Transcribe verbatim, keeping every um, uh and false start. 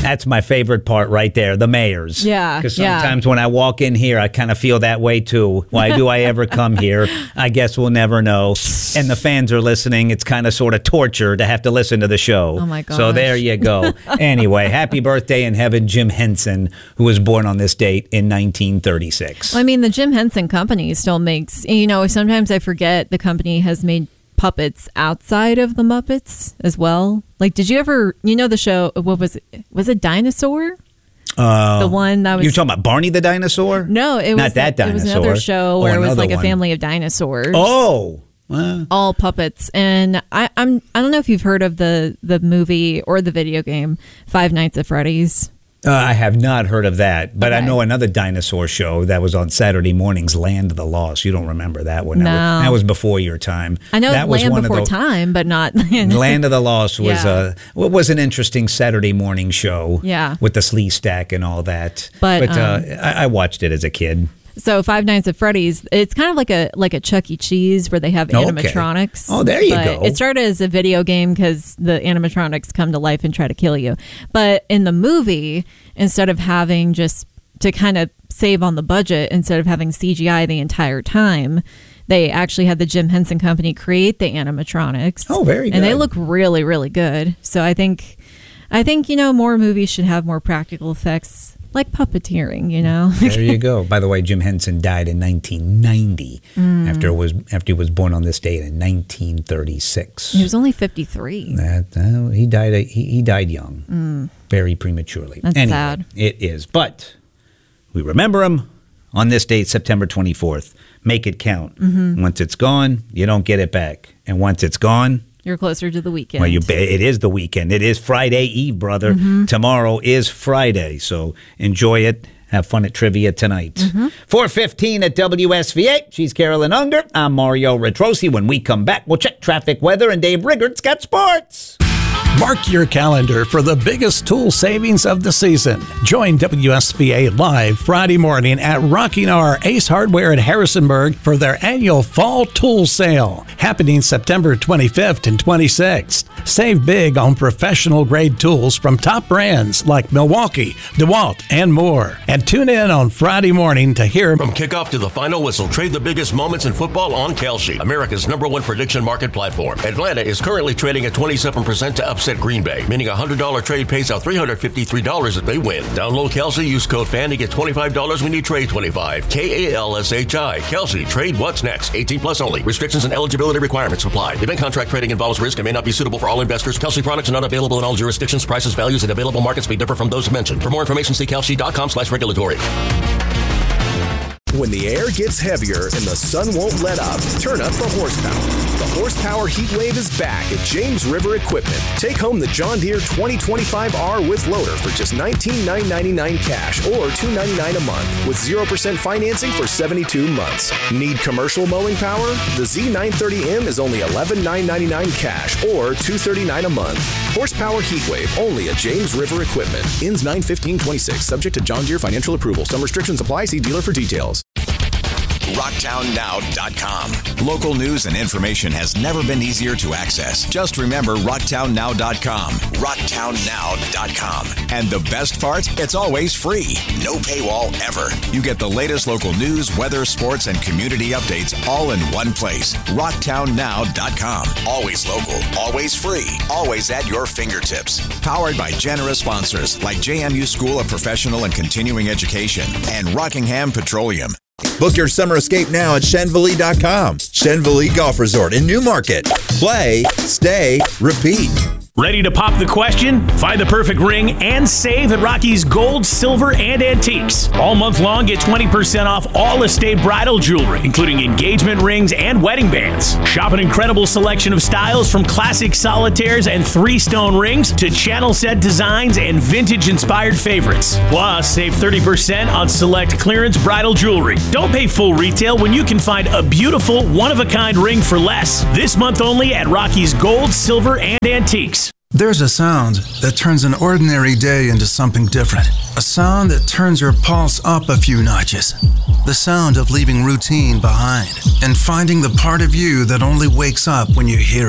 That's my favorite part right there, the mayors. Yeah, Because yeah. sometimes when I walk in here, I kind of feel that way too. Why do I ever come here? I guess we'll never know. And the fans are listening. It's kind of sort of torture to have to listen to the show. Oh, my gosh. So there you go. Anyway, happy birthday in heaven, Jim Henson, who was born on this date in nineteen thirty-six. Well, I mean, the Jim Henson Company still makes, you know, sometimes I forget the company has made puppets outside of the Muppets as well. Like, did you ever, you know, the show, what was it? Was it Dinosaur? Uh, the one that was. You're talking about Barney the dinosaur? No, it was not that dinosaur. It was another show where Oh, it was another like a one. family of dinosaurs. Oh. Well, all puppets. And I, I'm I don't know if you've heard of the the movie or the video game Five Nights at Freddy's. Uh, I have not heard of that, but Okay. I know another dinosaur show that was on Saturday mornings, Land of the Lost. You don't remember that one? No. That was, that was before your time. I know that was Land one Before of the, Time, but not Land. Land of the Lost was Yeah. a was an interesting Saturday morning show. Yeah. with the Slee Stack and all that. But, uh, um, I, I watched it as a kid. So Five Nights at Freddy's, it's kind of like a like a Chuck E. Cheese where they have Okay. animatronics. Oh, there you But go. It started as a video game because the animatronics come to life and try to kill you. But in the movie, instead of having just to kind of save on the budget, instead of having C G I the entire time, they actually had the Jim Henson Company create the animatronics. Oh, very And they good. look really, really good. So I think, I think you know, more movies should have more practical effects. Like puppeteering, you know. There you go. By the way, Jim Henson died in nineteen ninety Mm. after was after he was born on this date in nineteen thirty-six. He was only fifty-three. That uh, he died. He, he died young, very prematurely. That's anyway, sad. It is, but we remember him on this date, September twenty-fourth. Make it count. Mm-hmm. Once it's gone, you don't get it back, and once it's gone, You're closer to the weekend. well, you it is the weekend. It is Friday Eve, brother. Mm-hmm. Tomorrow is Friday, so enjoy it. Have fun at trivia tonight. Mm-hmm. four fifteen at W S V A. She's Carolyn Unger. I'm Mario Retrosi. When we come back, we'll check traffic, weather, and Dave Riggert's got sports. Mark your calendar for the biggest tool savings of the season. Join W S B A live Friday morning at Rocking Our Ace Hardware at Harrisonburg for their annual Fall Tool Sale, happening September twenty-fifth and twenty-sixth. Save big on professional grade tools from top brands like Milwaukee, DeWalt, and more. And tune in on Friday morning to hear From kickoff to the final whistle, trade the biggest moments in football on Kalshi, America's number one prediction market platform. Atlanta is currently trading at twenty-seven percent to upset Green Bay, meaning a one hundred dollars trade pays out three hundred fifty-three dollars if they win. Download Kalshi, use code FAN to get twenty-five dollars when you trade twenty-five. K A L S H I. Kalshi, trade what's next. eighteen plus only. Restrictions and eligibility requirements apply. Event contract trading involves risk and may not be suitable for all investors. Kalshi products are not available in all jurisdictions. Prices, values, and available markets may differ from those mentioned. For more information, see kalshi.com slash regulatory. When the air gets heavier and the sun won't let up, turn up the horsepower. The Horsepower Heat Wave is back at James River Equipment. Take home the John Deere twenty twenty-five R with loader for just nineteen thousand nine hundred ninety-nine dollars cash or two hundred ninety-nine dollars a month with zero percent financing for seventy-two months. Need commercial mowing power? The Z nine thirty M is only eleven thousand nine hundred ninety-nine dollars cash or two hundred thirty-nine dollars a month. Horsepower Heat Wave only at James River Equipment. Ends nine fifteen twenty-six. Subject to John Deere financial approval. Some restrictions apply. See dealer for details. rocktown now dot com. Local news and information has never been easier to access. Just remember rocktown now dot com. rocktown now dot com. And the best part? It's always free. No paywall ever. You get the latest local news, weather, sports, and community updates all in one place. rocktown now dot com. Always local, always free, always at your fingertips. Powered by generous sponsors like J M U School of Professional and Continuing Education and Rockingham Petroleum. Book your summer escape now at Shenville dot com. Shenville Golf Resort in Newmarket. Play, stay, repeat. Ready to pop the question? Find the perfect ring and save at Rocky's Gold, Silver, and Antiques. All month long, get twenty percent off all estate bridal jewelry, including engagement rings and wedding bands. Shop an incredible selection of styles from classic solitaires and three-stone rings to channel set designs and vintage-inspired favorites. Plus, save thirty percent on select clearance bridal jewelry. Don't pay full retail when you can find a beautiful, one-of-a-kind ring for less. This month only at Rocky's Gold, Silver, and Antiques. There's a sound that turns an ordinary day into something different. A sound that turns your pulse up a few notches. The sound of leaving routine behind and finding the part of you that only wakes up when you hear it.